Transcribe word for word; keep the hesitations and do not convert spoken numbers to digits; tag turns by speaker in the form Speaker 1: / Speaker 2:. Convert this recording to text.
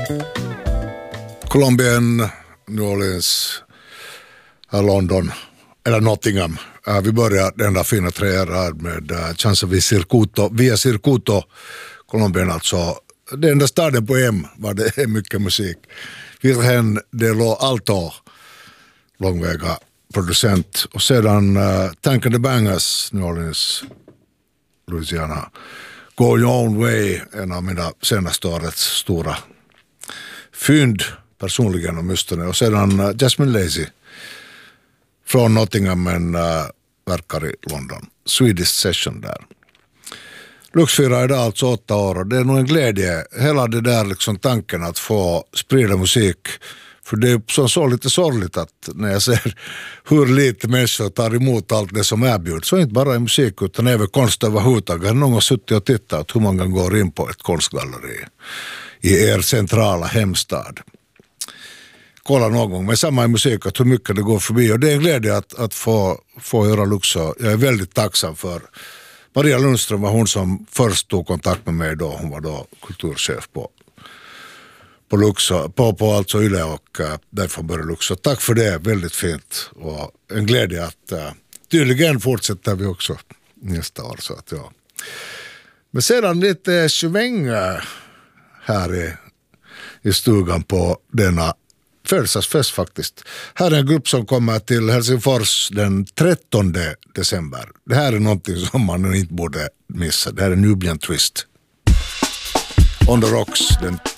Speaker 1: Colombien, New Orleans, London eller Nottingham. Vi börjar den där fina trean här med Chanza via Circuito, via Circuito, Colombien alltså. Det enda staden på M var det är mycket musik. Virgen de lo Alto, långväga producent. Och sedan uh, Tank and the Bangers, New Orleans, Louisiana. Go Your Own Way, en av mina senaste årets stora fynd personligen och musterne. Och sedan uh, Jasmine Lazy från Nottingham men uh, verkar i London. Swedish Session där. Lux fyra är det alltså åtta år och det är nog en glädje. Hela det där liksom tanken att få sprida musik. För det är så, så lite sorgligt att när jag ser hur lite människor tar emot allt det som erbjuds. Så inte bara i musik utan även konst överhuvudtaget. Har någon suttit och tittat hur många går in på ett konstgalleri i er centrala hemstad. Kolla någon gång, men samma i musik att hur mycket det går förbi. Och det är en glädje att, att få, få göra Luxor. Jag är väldigt tacksam för Maria Lundström var hon som först tog kontakt med mig då. Hon var då kulturchef på på Luxor, på, på alltså Yle och uh, därför började Luxor. Tack för det, väldigt fint. Och en glädje att uh, tydligen fortsätter vi också nästa år. Så att, ja. Men sedan lite sväng här i, i stugan på denna födelsedagsfest faktiskt. Här är en grupp som kommer till Helsingfors den trettonde december. Det här är någonting som man inte borde missa. Det här är Nubian Twist. On the Rocks den